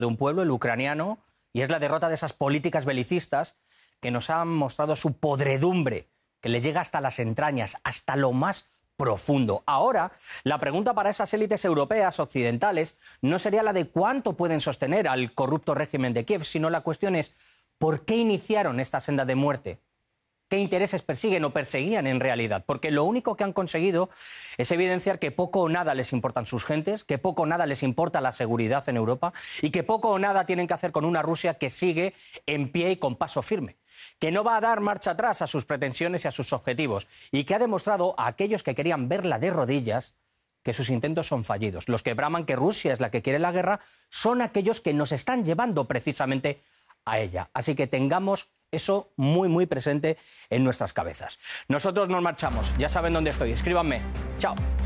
de un pueblo, el ucraniano, y es la derrota de esas políticas belicistas que nos han mostrado su podredumbre, que le llega hasta las entrañas, hasta lo más profundo. Ahora, la pregunta para esas élites europeas occidentales no sería la de cuánto pueden sostener al corrupto régimen de Kiev, sino la cuestión es ¿por qué iniciaron esta senda de muerte? ¿Qué intereses persiguen o perseguían en realidad? Porque lo único que han conseguido es evidenciar que poco o nada les importan sus gentes, que poco o nada les importa la seguridad en Europa y que poco o nada tienen que hacer con una Rusia que sigue en pie y con paso firme, que no va a dar marcha atrás a sus pretensiones y a sus objetivos y que ha demostrado a aquellos que querían verla de rodillas que sus intentos son fallidos. Los que braman que Rusia es la que quiere la guerra son aquellos que nos están llevando precisamente a ella. Así que tengamos eso muy, muy presente en nuestras cabezas. Nosotros nos marchamos. Ya saben dónde estoy. Escríbanme. Chao.